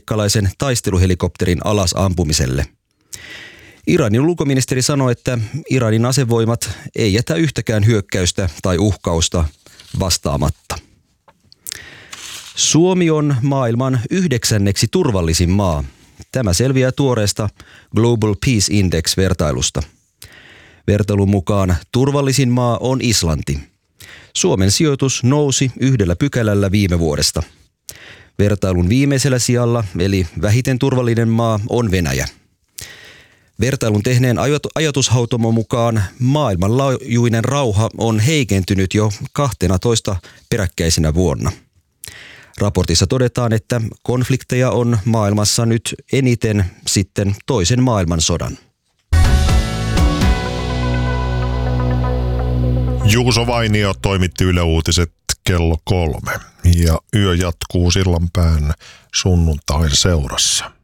amerikkalaisen taisteluhelikopterin alas ampumiselle. Iranin ulkoministeri sanoi, että Iranin asevoimat ei jätä yhtäkään hyökkäystä tai uhkausta vastaamatta. Suomi on maailman 9. turvallisin maa. Tämä selviää tuoreesta Global Peace Index-vertailusta. Vertailun mukaan turvallisin maa on Islanti. Suomen sijoitus nousi 1 pykälällä viime vuodesta. Vertailun viimeisellä sijalla, eli vähiten turvallinen maa, on Venäjä. Vertailun tehneen ajatushautomon mukaan maailmanlaajuinen rauha on heikentynyt jo 12 peräkkäisenä vuonna. Raportissa todetaan, että konflikteja on maailmassa nyt eniten sitten toisen maailmansodan. Juuso Vainio toimitti Yle Uutiset kello 3 ja yö jatkuu Sillanpään sunnuntain seurassa.